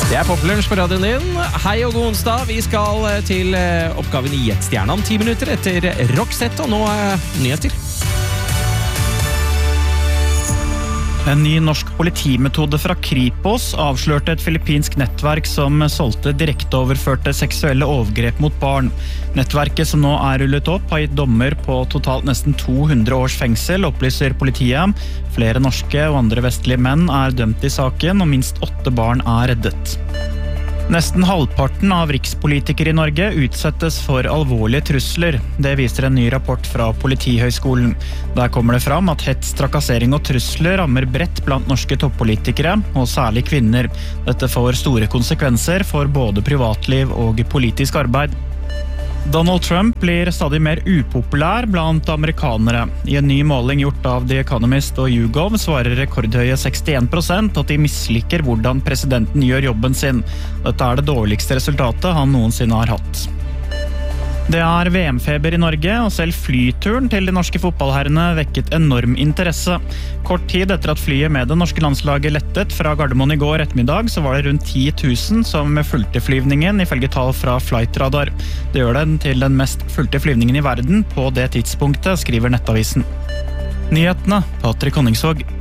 Det Poplunsj på radioen din. Hei og god onsdag. Vi skal til oppgaven i Jetstjerna om 10 minutter etter Roxette, og nå nyheter. En ny norsk politimetode fra Kripos avslørte et filippinsk nettverk som solgte direkteoverførte seksuelle overgrep mot barn. Nettverket som nå rullet opp har gitt dommer på totalt nesten 200 års fengsel, opplyser politiet. Flere norske og andre vestlige menn dømt i saken, og minst 8 barn reddet. Nesten halvparten av rikspolitikere i Norge utsettes for alvorlige trusler. Det viser en ny rapport fra Politihøgskolen. Der kommer det fram at hets, trakassering og trusler rammer bredt blant norske toppolitikere, og særlig kvinner. Dette får store konsekvenser for både privatliv og politisk arbeid. Donald Trump blir stadig mer upopulær blant amerikanere. I en ny måling gjort av The Economist og YouGov svarer rekordhøye 61% at de misliker hvordan presidenten gjør jobben sin. Dette det dårligste resultatet han noensinne har hatt. Det VM-feber i Norge, og selv flyturen til de norske fotballherrene vekket enorm interesse. Kort tid etter at flyet med det norske landslaget lettet fra Gardermoen i går ettermiddag, så var det rundt 10 000 som fulgte flyvningen, ifølge tall fra Flightradar. Det gjør den til den mest fulgte flyvningen i verden på det tidspunktet, skriver Nettavisen. Nyhetene, Patrick Honningsvåg.